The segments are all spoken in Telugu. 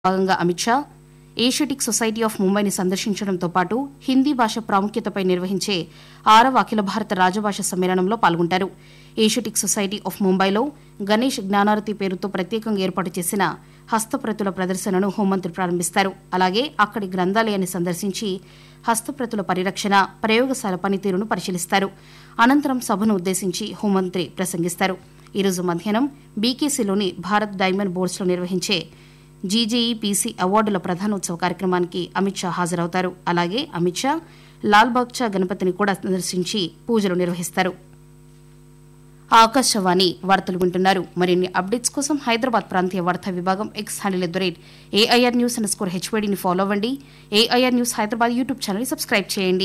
భాగంగా Amit Shah Asiatic society of ముంబైని సందర్శించడంతో పాటు హిందీ భాష ప్రాముఖ్యతపై నిర్వహించే 6వ అఖిల భారత రాజభాష సమ్మేళనంలో పాల్గొంటారు. ఏషియాటిక్ సొసైటీ ఆఫ్ ముంబైలో గణేష్ జ్ఞానారతి పేరుతో ప్రత్యేకంగా ఏర్పాటు చేసిన హస్తప్రతుల ప్రదర్శనను హోంమంత్రి ప్రారంభిస్తారు. అలాగే అక్కడి గ్రంథాలయాన్ని సందర్శించి హస్తప్రతుల పరిరక్షణ, ప్రయోగశాల పనితీరును పరిశీలిస్తారు. అనంతరం సభను ఉద్దేశించి హోంమంత్రి ప్రసంగిస్తారు. ఈరోజు మధ్యాహ్నం బీకేసీలోని భారత్ డైమండ్ బోర్డ్స్లో నిర్వహించే జీజేఈపీసీ అవార్డుల ప్రధానోత్సవ కార్యక్రమానికి అమిత్ షా హాజరవుతారు. అలాగే అమిత్ షా లాల్బాగ్చా గణపతిని కూడా సందర్శించి పూజలు నిర్వహిస్తారు. ఆకాశవాణి వార్తలు వింటున్నారు. మరిన్ని అప్డేట్స్ కోసం హైదరాబాద్ ప్రాంతీయ వార్తా విభాగం ఎక్స్ హ్యాండిల్ @AIR News_HYDని ఫాలో అవ్వండి. AIR news Hyderabad YouTube channel subscribe చేయండి.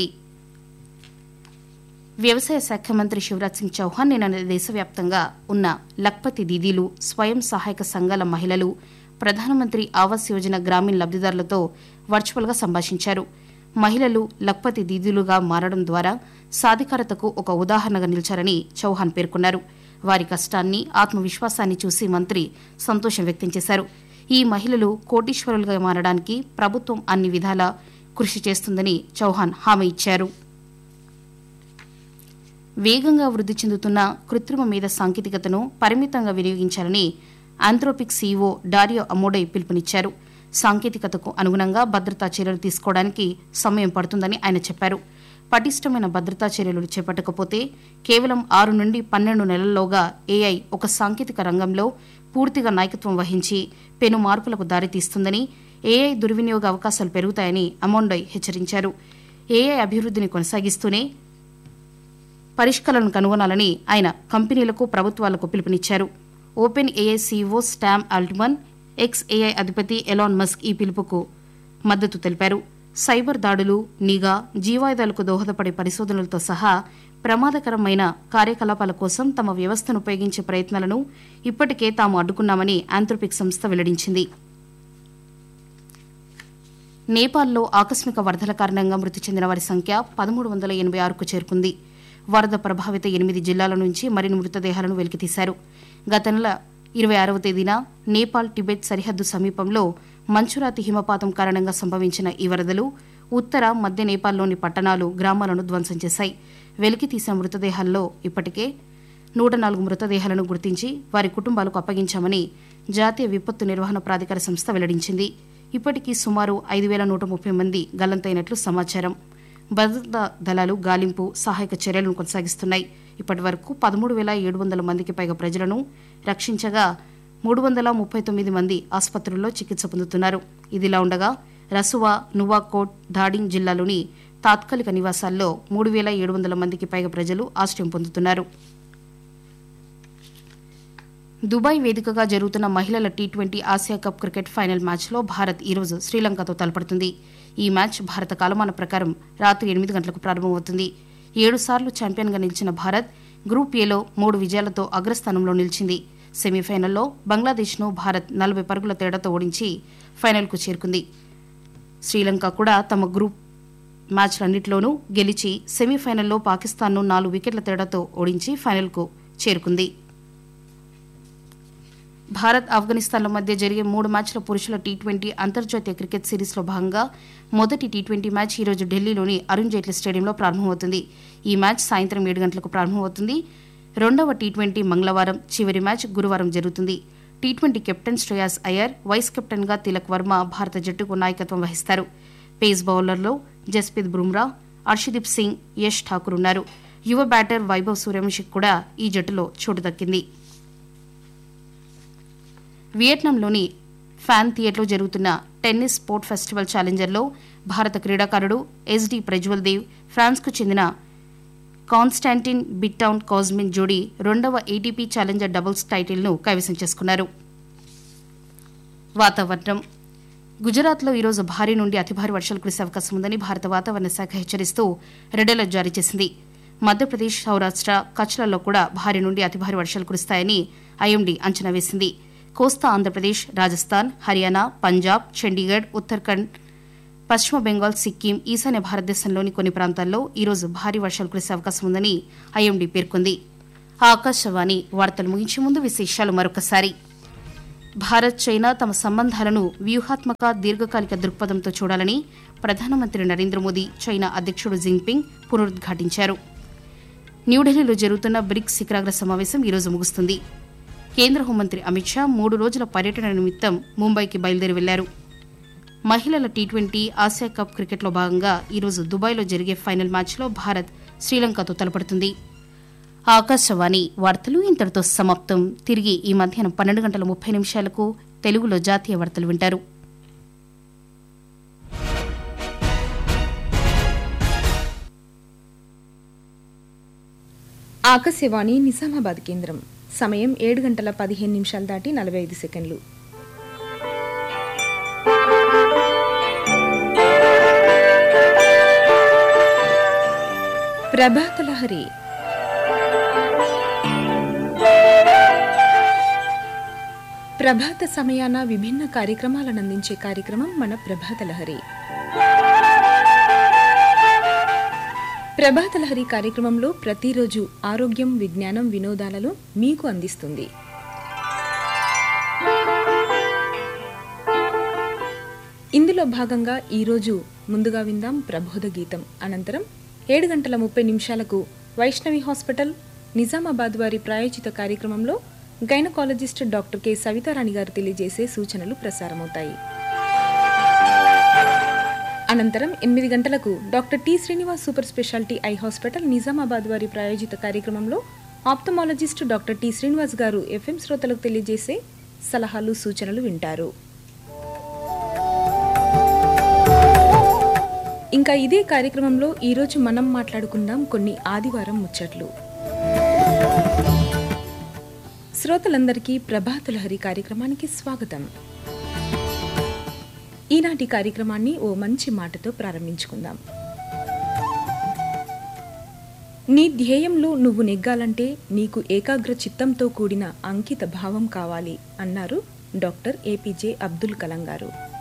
వ్యవసాయ శాఖ మంత్రి శివరాజ్ సింగ్ చౌహాన్ నిన్న దేశవ్యాప్తంగా ఉన్న లఖ్పతి దీదీలు, స్వయం సహాయక సంఘాల మహిళలు, ప్రధానమంత్రి ఆవాస్ యోజన గ్రామీణ లబ్దిదారులతో వర్చువల్గా సంభాషించారు. మహిళలు లఖ్పతి దీదీలుగా మారడం ద్వారా సాధికారతకు ఒక ఉదాహరణగా నిలిచారని చౌహాన్ పేర్కొన్నారు. వారి కష్టాన్ని, ఆత్మవిశ్వాసాన్ని చూసి మంత్రి సంతోషం వ్యక్తం చేశారు. ఈ మహిళలు కోటీశ్వరులుగా మారడానికి ప్రభుత్వం అన్ని విధాలా కృషి చేస్తుందని చౌహాన్ హామీ ఇచ్చారు. వేగంగా వృద్ధి చెందుతున్న కృత్రిమ మేధ సాంకేతికతను పరిమితంగా వినియోగించాలని ఆంథ్రోపిక్ సీఈఓ డారియో అమోడై పిలుపునిచ్చారు. సాంకేతికతకు అనుగుణంగా భద్రతా చర్యలు తీసుకోవడానికి సమయం పడుతుందని ఆయన చెప్పారు. పటిష్టమైన భద్రతా చర్యలు చేపట్టకపోతే కేవలం 6 నుండి 12 నెలల్లోగా ఏఐ ఒక సాంకేతిక రంగంలో పూర్తిగా నాయకత్వం వహించి పెను మార్పులకు దారితీస్తుందని, ఏఐ దుర్వినియోగ అవకాశాలు పెరుగుతాయని అమోండై హెచ్చరించారు. ఏఐ అభివృద్ధిని కొనసాగిస్తూనే పరిష్కరణను కనుగొనాలని ఆయన కంపెనీలకు, ప్రభుత్వాలకు పిలుపునిచ్చారు. Open AI CEO storm Altman, X-AI అధిపతి ఎలాన్ మస్క్ ఈ పిలుపుకు మద్దతు తెలిపారు. సైబర్ దాడులు, నిఘా, జీవాయుధాలకు దోహదపడే పరిశోధనలతో సహా ప్రమాదకరమైన కార్యకలాపాల కోసం తమ వ్యవస్థను ఉపయోగించే ప్రయత్నాలను ఇప్పటికే తాము అడ్డుకున్నామని ఆంథ్రోపిక్ సంస్థ వెల్లడించింది. నేపాల్లో ఆకస్మిక వరదల కారణంగా మృతి చెందిన వారి సంఖ్య 1386కు చేరుకుంది. వరద ప్రభావిత 8 జిల్లాల నుంచి మరిన్ని మృతదేహాలను వెలికితీశారు. గత నెల 26వ తేదీన నేపాల్ టిబెట్ సరిహద్దు సమీపంలో మంచురాతి హిమపాతం కారణంగా సంభవించిన ఈ వరదలు ఉత్తర, మధ్య నేపాల్లోని పట్టణాలు, గ్రామాలను ధ్వంసం చేశాయి. వెలికితీసిన మృతదేహాల్లో ఇప్పటికే 104 మృతదేహాలను గుర్తించి వారి కుటుంబాలకు అప్పగించామని జాతీయ విపత్తు నిర్వహణ ప్రాధికార సంస్థ వెల్లడించింది. ఇప్పటికీ సుమారు 5130 మంది గల్లంతైనట్లు సమాచారం. భద్రతా దళాలు గాలింపు, సహాయక చర్యలను కొనసాగిస్తున్నాయి. ఇప్పటి వరకు 13,700 మందికి పైగా ప్రజలను రక్షించగా 339 మంది ఆసుపత్రుల్లో చికిత్స పొందుతున్నారు. ఇదిలా ఉండగా రసువా, నువాకోట్, ధాడింగ్ జిల్లాలోని తాత్కాలిక నివాసాల్లో 3,700 మందికి పైగా ప్రజలు ఆశ్రయం పొందుతున్నారు. దుబాయ్ వేదికగా జరుగుతున్న మహిళల T20 Asia cup cricket final మ్యాచ్లో భారత్ ఈరోజు శ్రీలంకతో తలపడుతుంది. ఈ మ్యాచ్ భారత కాలమాన ప్రకారం రాత్రి 8 గంటలకు ప్రారంభమవుతుంది. 7 సార్లు ఛాంపియన్గా నిలిచిన భారత్ గ్రూప్ ఏలో 3 విజయాలతో అగ్రస్థానంలో నిలిచింది. సెమీఫైనల్లో బంగ్లాదేశ్ను భారత్ 40 పరుగుల తేడాతో ఓడించి ఫైనల్కు చేరుకుంది. శ్రీలంక కూడా తమ గ్రూప్ మ్యాచ్లన్నింటిలోనూ గెలిచి సెమీఫైనల్లో పాకిస్తాన్ను 4 వికెట్ల తేడాతో ఓడించి ఫైనల్కు చేరుకుంది. భారత్, ఆఫ్ఘనిస్తాన్ల మధ్య జరిగే 3 మ్యాచ్ల పురుషుల టీ20 అంతర్జాతీయ క్రికెట్ సిరీస్లో భాగంగా మొదటి టీ20 మ్యాచ్ ఈరోజు ఢిల్లీలోని అరుణ్ జైట్లీ స్టేడియంలో ప్రారంభమవుతుంది. ఈ మ్యాచ్ సాయంత్రం 7 గంటలకు ప్రారంభమవుతుంది. రెండవ టీ20 మంగళవారం, చివరి మ్యాచ్ గురువారం జరుగుతుంది. T20 captain Shreyas Iyer, vice కెప్టెన్గా తిలక్ వర్మ భారత జట్టుకు నాయకత్వం వహిస్తారు. పేస్ బౌలర్లో జస్ప్రీత్ బుమ్రా, అర్షదీప్ సింగ్, యష్ ఠాకూర్ ఉన్నారు. యువ బ్యాటర్ వైభవ్ సూర్యవంశీకి కూడా ఈ జట్టులో చోటు దక్కింది. వియట్నాంలోని ఫ్యాన్ థియేటర్లో జరుగుతున్న టెన్నిస్ స్పోర్ట్ ఫెస్టివల్ ఛాలెంజర్లో భారత క్రీడాకారుడు ఎస్డి ప్రజ్వల్ దేవ్, ఫ్రాన్స్కు చెందిన కాన్స్టాంటిన్ బిట్టౌన్ కాజ్మిన్ జోడీ రెండవ ఏటీపీ ఛాలెంజర్ డబుల్స్ టైటిల్ను కైవసం చేసుకున్నారు. వాతావరణం. గుజరాత్లో ఈరోజు భారీ నుండి అతి భారీ వర్షాలు కురిసే అవకాశం ఉందని భారత వాతావరణ శాఖ హెచ్చరిస్తూ రెడ్ అలర్ట్ జారీ చేసింది. మధ్యప్రదేశ్, సౌరాష్ట్ర, కచ్లలో కూడా భారీ నుండి అతి భారీ వర్షాలు కురుస్తాయని ఐఎండీ అంచనా వేసింది. కోస్తా ఆంధ్రప్రదేశ్, రాజస్థాన్, హర్యానా, పంజాబ్, చండీగఢ్, ఉత్తరాఖండ్, పశ్చిమ బెంగాల్, సిక్కిం, ఈశాన్య భారతదేశంలోని కొన్ని ప్రాంతాల్లో ఈరోజు భారీ వర్షాలు కురిసే అవకాశం ఉందని ఐఎండీ పేర్కొంది. ఆకాశవాణి వార్తలు ముగించే ముందు విశేషాలు మరొకసారి. భారత్ చైనా తమ సంబంధాలను వ్యూహాత్మక దీర్ఘకాలిక దృక్పథంతో చూడాలని ప్రధానమంత్రి నరేంద్ర మోదీ చైనా అధ్యక్షుడు జిన్పింగ్ పునరుద్ఘాటించారు. న్యూఢిల్లీలో జరుగుతున్న బ్రిక్స్ శిఖరాగ్ర సమావేశం ఈరోజు ముగుస్తుంది. కేంద్ర హోంమంత్రి అమిత్ షా 3 రోజుల పర్యటన నిమిత్తం ముంబైకి బయలుదేరి వెళ్లారు. మహిళల టీ20 ఆసియా కప్ క్రికెట్లో భాగంగా ఈరోజు దుబాయ్లో జరిగే ఫైనల్ మ్యాచ్లో భారత్ శ్రీలంకతో తలపడుతుంది. ఆకాశవాణి వార్తలు ఇంతటితో సమాప్తం. తిరిగి ఈ మధ్యాహ్నం 12:30 తెలుగులో జాతీయ వార్తలు వింటారు. ఆకాశవాణి నిజామాబాద్ కేంద్రం. సమయం 7:15 దాటి 45 సెకండ్లు. ప్రభాతలహరి. ప్రభాత సమయాన విభిన్న కార్యక్రమాలను అందించే కార్యక్రమం మన ప్రభాతలహరి. ప్రభాతలహరి కార్యక్రమంలో ప్రతిరోజు ఆరోగ్యం, విజ్ఞానం, వినోదాలలో మీకు అందిస్తుంది. ఇందులో భాగంగా ఈరోజు ముందుగా విందాం ప్రబోధ గీతం. అనంతరం 7:30 వైష్ణవి హాస్పిటల్ నిజామాబాద్ వారి ప్రాయోజిత కార్యక్రమంలో గైనకాలజిస్ట్ డాక్టర్ కె సవితారాణి గారు తెలియజేసే సూచనలు ప్రసారమవుతాయి. అనంతరం 8 గంటలకు doctor T Srinivas super speciality eye hospital Nizamabad వారి ప్రాయోజిత కార్యక్రమంలో ఆప్థమాలజిస్ట్ డాక్టర్ టి శ్రీనివాస్ గారు ఎఫ్ఎం శ్రోతలకు తెలియజేసే సలహాలు, సూచనలు వింటారు. ఇంకా ఇదే కార్యక్రమంలో ఈరోజు మనం మాట్లాడుకుందాం కొన్ని ఆదివారం ముచ్చట్లు. శ్రోతలందరికీ ప్రభాతలహరి కార్యక్రమానికి స్వాగతం. ఈనాటి కార్యక్రమాన్ని ఓ మంచి మాటతో ప్రారంభించుకుందాం. నీ ధ్యేయంలో నువ్వు నెగ్గాలంటే నీకు ఏకాగ్ర చిత్తంతో కూడిన అంకిత భావం కావాలి అన్నారు డాక్టర్ ఏపీజే అబ్దుల్ కలాం గారు.